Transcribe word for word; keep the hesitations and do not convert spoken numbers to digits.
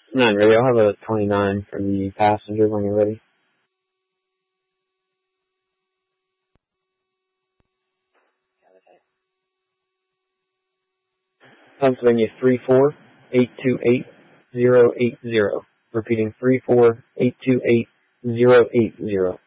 nine ready. I'll have a twenty-nine for the passenger when you're ready. Pennsylvania three four eight two eight zero eight zero. Repeating three four eight two eight zero eight zero.